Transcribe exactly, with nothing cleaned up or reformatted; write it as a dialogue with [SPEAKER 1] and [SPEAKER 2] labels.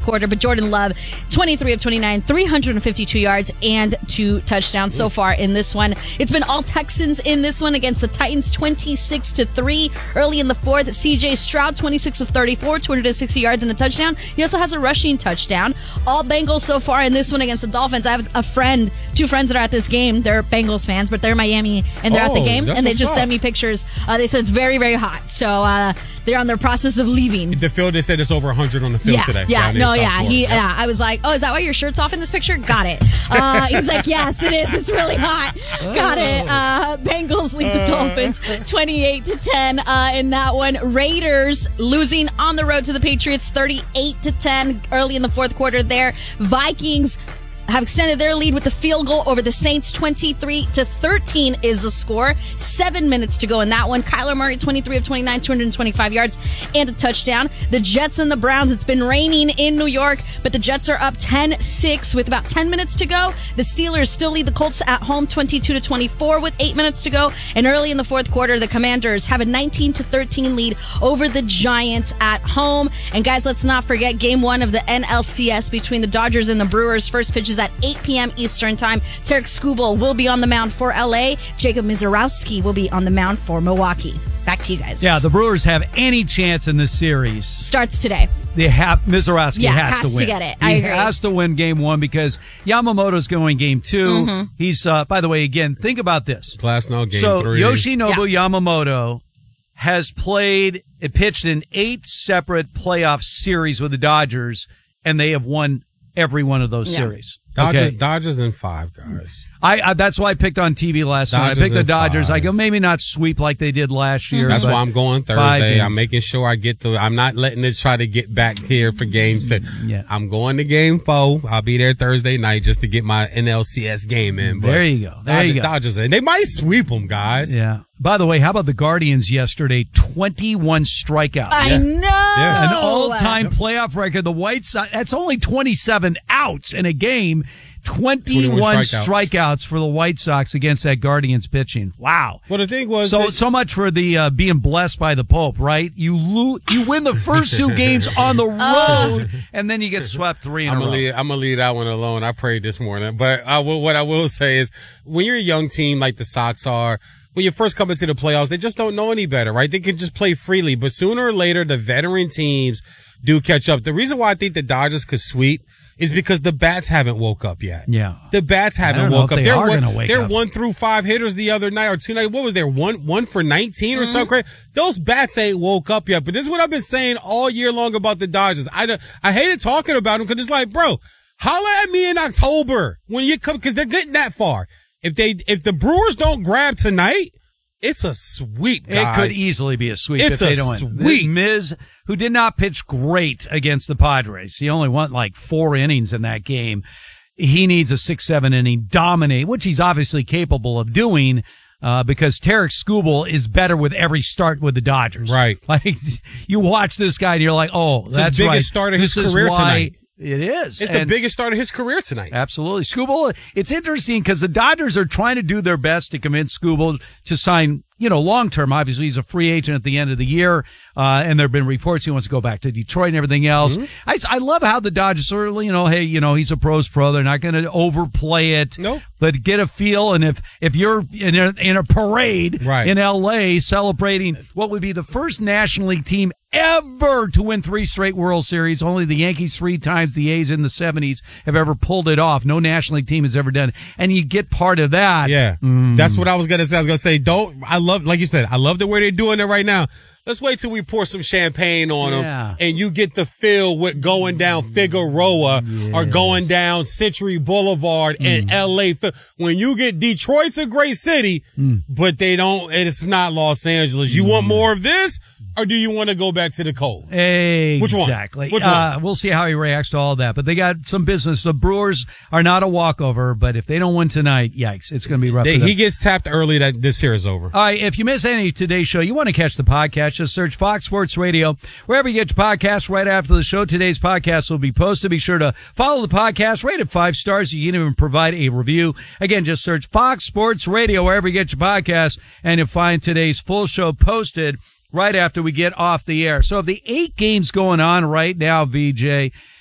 [SPEAKER 1] quarter. But Jordan Love, twenty-three of twenty-nine, three hundred fifty-two yards and two touchdowns so far in this one. It's been all Texans in this one against the Titans, twenty-six to three. Early in the fourth, C J Stroud, twenty-six of thirty-four, two hundred sixty yards and a touchdown. He also has a rushing touchdown. All Bengals so far in this one against the Dolphins. I have a friend, two friends that are at this game. They're Bengals fans, but they're Miami, and they're
[SPEAKER 2] oh,
[SPEAKER 1] at the game, and they just
[SPEAKER 2] up.
[SPEAKER 1] sent me pictures. Uh, they said it's very, very hot. So uh, they're on their process of leaving.
[SPEAKER 2] The field, they said it's over one hundred on the field
[SPEAKER 1] yeah,
[SPEAKER 2] today.
[SPEAKER 1] Yeah, no, yeah. He,
[SPEAKER 2] yep.
[SPEAKER 1] yeah. I was like, oh, is that why your shirt's off in this picture? Got it. Uh, he's like, yes, it is. It's really hot. Got it. Uh, Bengals lead the Dolphins twenty-eight to ten uh, in that one. Raiders losing on the road to the Patriots thirty-eight to ten early in the fourth quarter there. Vikings have extended their lead with the field goal over the Saints. Twenty-three to thirteen is the score. Seven minutes to go in that one. Kyler Murray, twenty-three of twenty-nine, two hundred twenty-five yards and a touchdown. The Jets and the Browns. It's been raining in New York, but the Jets are up ten six with about ten minutes to go. The Steelers still lead the Colts at home twenty-two to twenty-four with eight minutes to go. And early in the fourth quarter, the Commanders have a nineteen to thirteen lead over the Giants at home. And guys, let's not forget game one of the N L C S between the Dodgers and the Brewers. First pitch is at eight p.m. Eastern time. Tarek Skubal will be on the mound for L A. Jacob Mizorowski will be on the mound for Milwaukee. Back to you guys.
[SPEAKER 3] Yeah, the Brewers have any chance in this series.
[SPEAKER 1] Starts today.
[SPEAKER 3] They have Mizorowski
[SPEAKER 1] yeah,
[SPEAKER 3] has,
[SPEAKER 1] has
[SPEAKER 3] to win.
[SPEAKER 1] to get it. I
[SPEAKER 3] he
[SPEAKER 1] agree.
[SPEAKER 3] has to win game one because Yamamoto's going game two.
[SPEAKER 1] Mm-hmm.
[SPEAKER 3] He's uh, by the way, again, think about this.
[SPEAKER 2] Glasnow game
[SPEAKER 3] so
[SPEAKER 2] three.
[SPEAKER 3] Yoshinobu
[SPEAKER 1] yeah.
[SPEAKER 3] Yamamoto has played, it pitched in eight separate playoff series with the Dodgers, and they have won every one of those
[SPEAKER 1] yeah.
[SPEAKER 3] series.
[SPEAKER 2] Dodgers,
[SPEAKER 3] okay.
[SPEAKER 2] Dodgers in five, guys.
[SPEAKER 3] I, I that's why I picked on T V last
[SPEAKER 2] Dodgers
[SPEAKER 3] night. I picked the Dodgers.
[SPEAKER 2] five.
[SPEAKER 3] I go maybe not sweep like they did last year.
[SPEAKER 2] That's
[SPEAKER 3] but
[SPEAKER 2] why I'm going Thursday. I'm making sure I get to. I'm not letting it try to get back here for game six.
[SPEAKER 3] Yeah.
[SPEAKER 2] I'm going to game four. I'll be there Thursday night just to get my N L C S game in. But
[SPEAKER 3] there you go. There
[SPEAKER 2] Dodgers,
[SPEAKER 3] you go.
[SPEAKER 2] Dodgers, they might sweep them, guys.
[SPEAKER 3] Yeah. By the way, how about the Guardians yesterday? twenty-one strikeouts.
[SPEAKER 1] I
[SPEAKER 2] Yeah.
[SPEAKER 1] know.
[SPEAKER 2] Yeah.
[SPEAKER 3] An all-time playoff record. The White Sox, that's only twenty-seven outs in a game. twenty-one,
[SPEAKER 2] twenty-one
[SPEAKER 3] strikeouts. strikeouts for the White Sox against that Guardians pitching. Wow.
[SPEAKER 2] Well, the thing was,
[SPEAKER 3] So
[SPEAKER 2] that-
[SPEAKER 3] so much for the uh, being blessed by the Pope, right? You lo- you win the first two games on the road, and then you get swept three in
[SPEAKER 2] I'm
[SPEAKER 3] a row.
[SPEAKER 2] gonna leave, I'm gonna leave that one alone. I prayed this morning, but I will, what I will say is, when you're a young team like the Sox are, when you first come into the playoffs, they just don't know any better, right? They can just play freely, but sooner or later, the veteran teams do catch up. The reason why I think the Dodgers could sweep is because the bats haven't woke up yet.
[SPEAKER 3] Yeah.
[SPEAKER 2] The bats haven't
[SPEAKER 3] don't know
[SPEAKER 2] woke
[SPEAKER 3] if
[SPEAKER 2] up.
[SPEAKER 3] they
[SPEAKER 2] They're
[SPEAKER 3] are
[SPEAKER 2] one,
[SPEAKER 3] gonna wake
[SPEAKER 2] they're
[SPEAKER 3] up.
[SPEAKER 2] one through five hitters the other night or two night. What was there? One, one for nineteen or
[SPEAKER 1] Mm-hmm.
[SPEAKER 2] something crazy. Those bats ain't woke up yet. But this is what I've been saying all year long about the Dodgers. I, don't- I hated talking about them because it's like, bro, holla at me in October when you come, because they're getting that far. If they, if the Brewers don't grab tonight, it's a sweep, guys.
[SPEAKER 3] It could easily be a sweep
[SPEAKER 2] It's
[SPEAKER 3] if they
[SPEAKER 2] a
[SPEAKER 3] don't win.
[SPEAKER 2] sweep.
[SPEAKER 3] Miz, who did not pitch great against the Padres, he only went like four innings in that game. He needs a six, seven inning dominate, which he's obviously capable of doing, uh, because Tarek Skubal is better with every start with the Dodgers.
[SPEAKER 2] Right.
[SPEAKER 3] Like, you watch this guy and you're like, oh,
[SPEAKER 2] It's
[SPEAKER 3] that's
[SPEAKER 2] his biggest
[SPEAKER 3] right.
[SPEAKER 2] start of his
[SPEAKER 3] This is
[SPEAKER 2] career
[SPEAKER 3] why
[SPEAKER 2] tonight.
[SPEAKER 3] It is.
[SPEAKER 2] It's the
[SPEAKER 3] And-
[SPEAKER 2] biggest start of his career tonight.
[SPEAKER 3] Absolutely. Skubal, it's interesting because the Dodgers are trying to do their best to convince Skubal to sign, you know, long term. Obviously, he's a free agent at the end of the year. Uh, and there have been reports he wants to go back to Detroit and everything else.
[SPEAKER 2] Mm-hmm.
[SPEAKER 3] I, I love how the Dodgers are, you know, hey, you know, he's a pro's pro. They're not going to overplay it.
[SPEAKER 2] Nope.
[SPEAKER 3] But get a feel. And if, if you're in a, in a parade
[SPEAKER 2] Right.
[SPEAKER 3] in L A celebrating what would be the first National League team ever to win three straight World Series. Only the Yankees three times, the A's in the seventies have ever pulled it off. No National League team has ever done it. And you get part of that.
[SPEAKER 2] Yeah. That's what I was going to say. I was going to say, don't, I love, like you said, I love the way they're doing it right now. Let's wait till we pour some champagne on them
[SPEAKER 3] Yeah.
[SPEAKER 2] and you get the feel with going down Figueroa or going down Century Boulevard in L A. When you get Detroit's a great city, but they don't, it's not Los Angeles. You want more of this? Or do you want to go back to the cold?
[SPEAKER 3] Exactly.
[SPEAKER 2] Which one? Which one?
[SPEAKER 3] Uh, we'll see how he reacts to all that. But they got some business. The Brewers are not a walkover, but if they don't win tonight, yikes, it's going to be rough.
[SPEAKER 2] They,
[SPEAKER 3] for them.
[SPEAKER 2] he gets tapped early that this series is over.
[SPEAKER 3] All right, if you miss any of today's show, you want to catch the podcast, just search Fox Sports Radio. Wherever you get your podcasts, right after the show, today's podcast will be posted. Be sure to follow the podcast, rate it five stars. You can even provide a review. Again, just search Fox Sports Radio wherever you get your podcasts, and you'll find today's full show posted right after we get off the air. So of the eight games going on right now, V J,